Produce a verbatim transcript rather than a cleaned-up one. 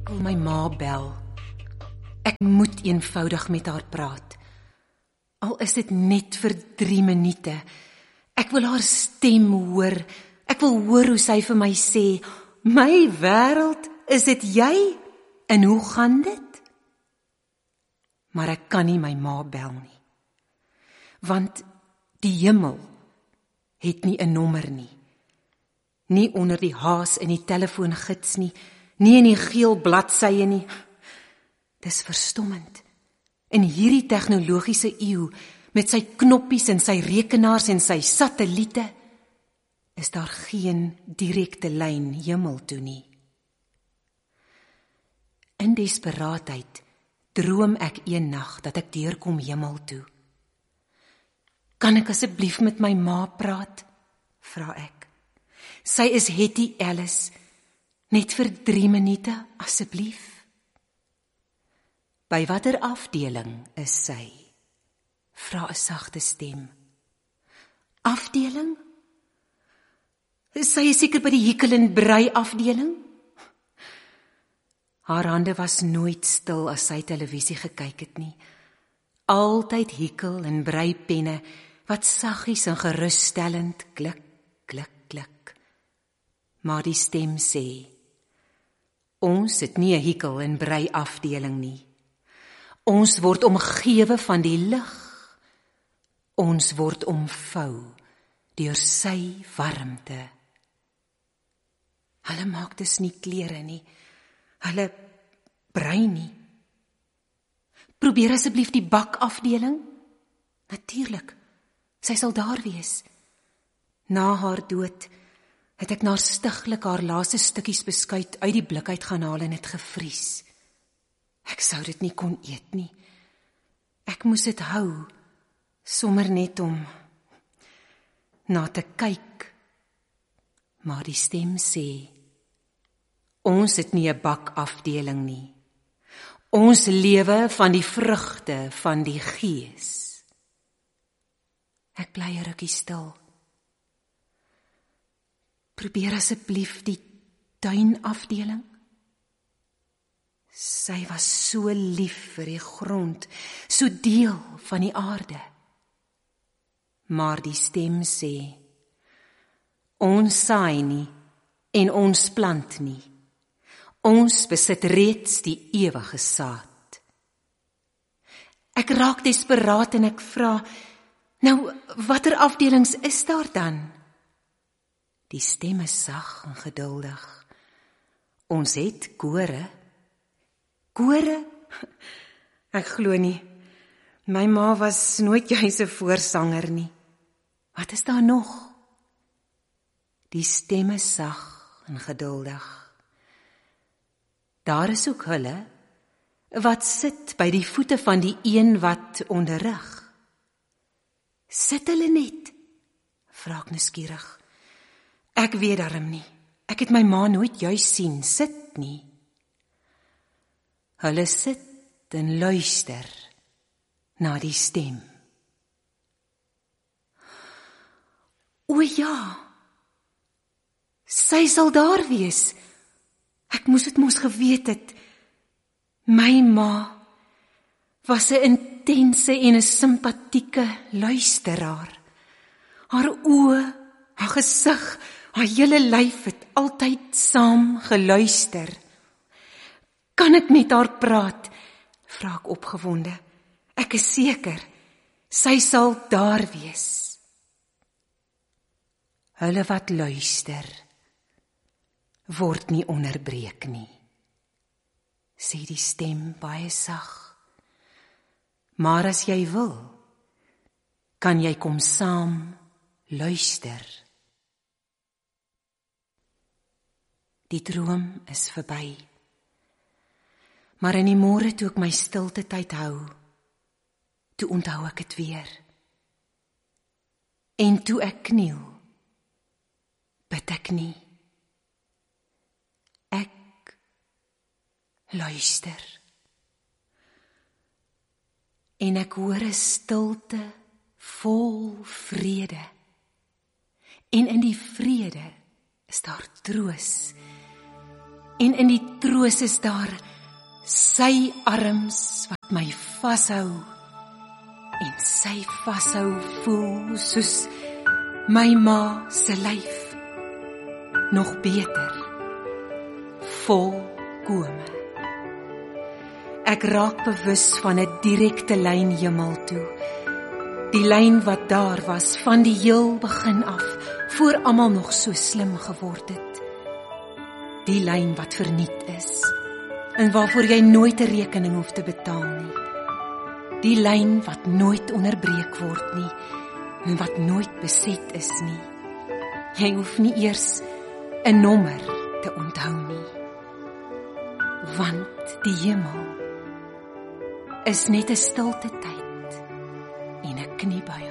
Ek wil my ma bel. Ek moet eenvoudig met haar praat. Al is dit net vir drie minute. Ek wil haar stem hoor. Ek wil hoor hoe sy vir my sê, my wêreld, is dit jy? En hoe gaan dit? Maar ek kan nie my ma bel nie. Want die hemel het nie 'n nommer nie. Nie onder die haas in die telefoongids nie, nie in die geel bladsye nie. Dis verstommend. In hierdie tegnologiese eeu, met sy knoppies en sy rekenaars en sy satelliete, is daar geen direkte lyn hemel toe nie. In desperaatheid droom ek een nag dat ek deurkom hemel toe. Kan ek asseblief met my ma praat? Vra ek. Sy is Hetty Alice, net vir drie minute, asseblief. By watter afdeling is sy? Vra 'n sagte stem. Afdeling? Sy is seker by die hikkel en brei afdeling? Haar hande was nooit stil as sy televisie gekyk het nie. Altyd hikkel en brei penne, wat saggies en gerusstellend klik, klik, klik. Maar die stem sê, ons het nie 'n hikkel en brei afdeling nie. Ons word omgewe van die lig. Ons word omvou deur sy warmte. Hulle maak dus nie klere nie. Hulle brei nie. Probeer asseblief die bakafdeling. Natuurlik, sy sal daar wees. Na haar dood het ek naastiglik haar laaste stukkies beskuit uit die blik uit gaan haal en het gevries. Ek sou dit nie kon eet nie. Ek moes dit hou, sommer net om na te kyk. Maar die stem sê, ons het nie 'n bakafdeling nie. Ons lewe van die vrugte van die Gees. Ek bly 'n rukkie stil. Probeer asseblief die tuinafdeling. Sy was so lief vir die grond, so deel van die aarde. Maar die stem sê, ons saai nie en ons plant nie. Ons besit reeds die ewige saad. Ek raak desperaat en ek vra, nou, watter afdelings is daar dan? Die stem is sag en geduldig. Ons het kore. Kore? Ek glo nie. My ma was nooit juis 'n voorsanger nie. Wat is daar nog? Die stem is sag en geduldig. Daar is ook hulle, wat sit by die voete van die een wat onderrig. Sit hulle net? Vra ek nuuskierig. Ek weet darm nie. Ek het my ma nooit juis sien sit nie. Hulle sit en luister na die stem. O ja, sy sal daar wees. Ek moes dit mos geweet het. My ma was 'n intense en 'n simpatieke luisteraar. Haar oë, haar gesig, haar hele lyf het altyd saam geluister. Kan ek met haar praat? Vra ek opgewonde. Ek is seker, sy sal daar wees. Hulle wat luister, word nie onderbreek nie, sê die stem baie sag. Maar as jy wil, kan jy kom saam luister. Die droom is verby. Maar in die môre toe ek my stilte tyd hou, toe onthou ek het weer. En toe ek kniel, bid ek nie. Ek luister. En ek hoor 'n stilte vol vrede. En in die vrede is daar troos. En in die troos is daar sy arms wat my vashou, en sy vashou voel soos my ma se lyf, nog beter, volkome. Ek raak bewus van 'n direkte lyn hemel toe, die lyn wat daar was van die heel begin af, voor almal nog so slim geword het. Die lyn wat verniet is, en waarvoor jy nooit 'n rekening hoef te betaal nie. Die lyn wat nooit onderbreek word nie, en wat nooit beset is nie. Jy hoef nie eers 'n nommer te onthou nie. Want die hemel is net 'n stilte tyd en 'n kniebuiging.